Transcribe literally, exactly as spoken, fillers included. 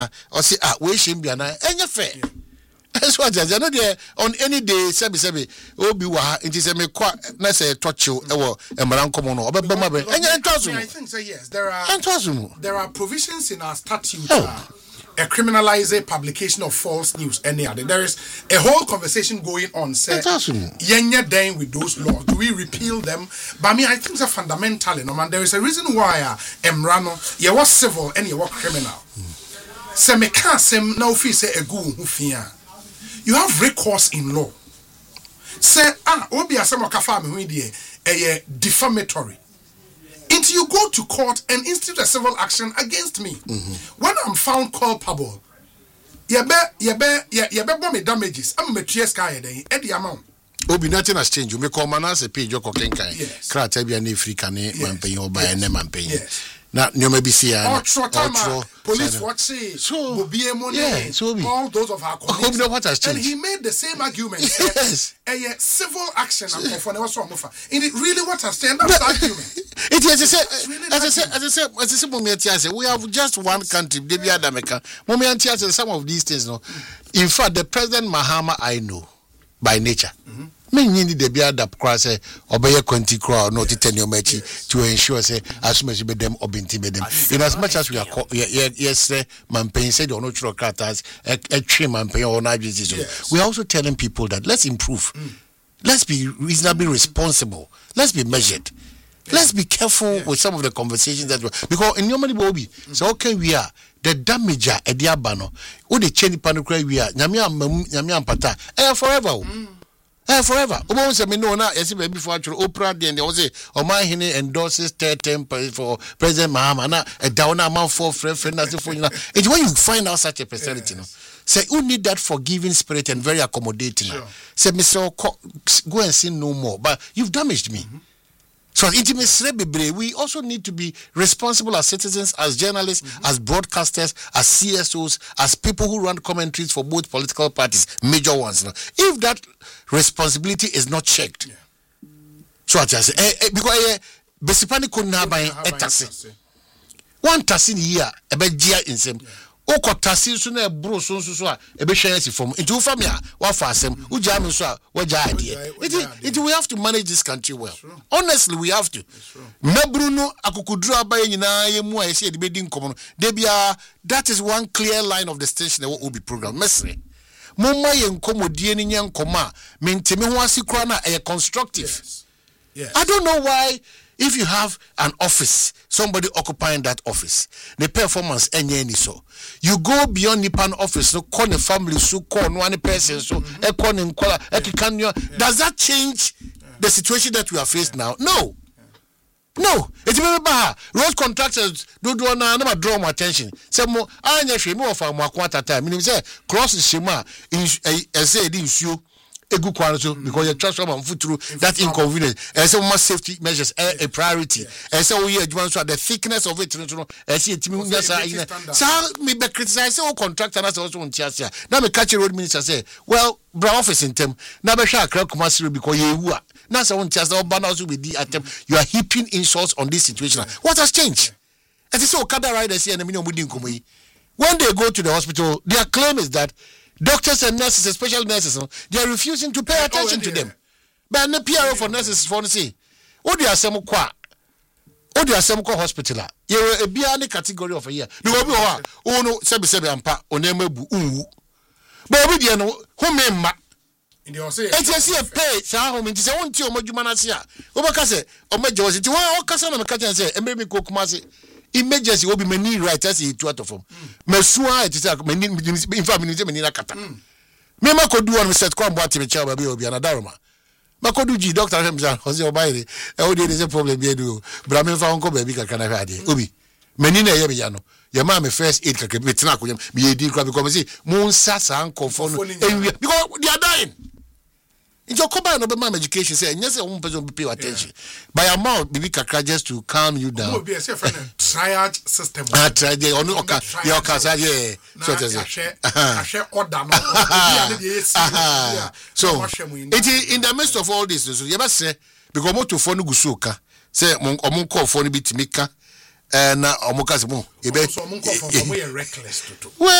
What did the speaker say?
or say ah we shim bia na enya fair. That's what I know there on any day sebi sebi obi wa nti se me kwa na say touch e wo emran komo no obeba ma be enya ntwaso. I think say yes there are ntwaso. There are provisions in our statute uh, a criminalize publication of false news any other. There is a whole conversation going on say yenya den with those laws. Do we repeal them? But I mean I think it's fundamentally no man there is a reason why uh, emrano ye was civil and ye was criminal. Mm. Se me can sem na ofi say egu hu fia. You have recourse in law. Say, ah, obi asemo kafa me hu die, eh, defamatory. Until you go to court and institute a civil action against me. Mm-hmm. When I'm found culpable, you be, you be, you be bomb me damages. I'm a T S K then, at the amount. Obi nothing has changed. You may call manas a page or kenkai. Yes. Kratabia ne free can man pay or buy a name and pay. Yes. Now, you may be see a police watch say so will be a money. Yeah, so be all those of our colleagues. Know what has changed. And he made the same argument. Yes, a uh, civil action. And it really what has changed. That's argument. It is as I said, as I said, as I said, we have just one country, Debia Dameka. Mommy some of these things. No, in fact, the President Mahama I know by nature. Mm-hmm. Me nyini de bia da kwa say obeye twenty crore no to ten your match to ensure say as much be them obinti be them in as much as we are yes say manpen said or no churo cartas a three manpen or na business. We are also telling people that let's improve. Mm. Let's be reasonably responsible. Let's be measured. Yeah. Let's be careful yeah. with some of the conversations that we because in normally Bobby mm. so okay we are the damager e dia bano o de cheni panokra we are nyame am nyame ampata eh forever. Mm. Eh, forever. Omo say me no na yesi baby for actual Oprah then they say o man hine endorses third term for President Mahama na a down amount for friend friend as for you know. It's when you find out such a personality, yes. no. Say you need that forgiving spirit and very accommodating. Sure. Say me so go and sin no more, but you've damaged me. Mm-hmm. So intimacy, we also need to be responsible as citizens, as journalists, mm-hmm. as broadcasters, as C S Os, as people who run commentaries for both political parties, major ones. No? If that responsibility is not checked, yeah. so I just say, eh, eh, because Besipani couldn't have a taxi. One taxi here, a bed gear in some. Oko tasi so na bro so so so a e be hwe asi fom nti wo fam ya wa fa asem wo ja me so a wo ja ade it we have to manage this country well. Honestly we have to mabru no akokuduru abaye nyina ye mu a ye se de bedi nkomo no de bia that is one clear line of the station that will be program mesre momma ye nkomodie ni nya nkomo a mentemi ho asikura na e constructive. Yes. Yes. I don't know why. If you have an office, somebody occupying that office, the performance any so. You go beyond Nipan office, so call the family, so call one person, so a call in color, does that change the situation that we are faced now? No. No. It's remember road contractors do do na na draw my attention. Say mo anya hwe me ofa mo akwata time. Meaning say cross shema in say di nsuo egu kwan so because you trust someone foot through that inconvenience and say more safety measures a, a priority and say we advance so the thickness of it no and see it me so me be criticize say contractor na say also on tiasia na me catch road minister say well bra office in tem na be hwa akra commercial because you hu a na say on tiasia oba na also be di attempt you are heaping insults on this situation. What has changed? And so Okada riders here and me no mudi nkomo yi when they go to the hospital their claim is that doctors and nurses, especially nurses, they are refusing to pay attention oh, to them. But no P R O for nurses for say, "Oh, they are some qua, oh, they are some qua hospital. You are a biani category of a year. You will be oh no, sebi sebi ampa, oneme bu uwu. But we dey no who member. In the say, it is a pay. Sa home. It is a one ti omajumana siya. Obaka say, omajo was it. Wa okasa na mekata say, embe mi ko kuma say. Emergency will be many writers he to out of them. Mesua it is a many in fact many na kata. Me ma ko do one set kwambo ati me chawa bi obi na daroma. Ma ko do ji doctor himself Jose Obaire. E o dey dey problem bi do. Bra me fa onko ba bi kaka na hwa ade. Obi. Many na ye me ya no. Ye ma me first aid kaka bi tina akonyam. Me ye di kwa because say mo nsa sa ankofo no. Because they are dying. In your combine no education say yes one person pay attention yeah. By amount bibi kakra just to calm you down. No be say friend triage system. Ah triage onu oka ya oka say yeah so to say ahwe order no. So it in the midst of all this so you must say because mo to phone gusuka say omon call phone bitimi ka eh na omo kase mu ebe so omo nkofo omo ye reckless to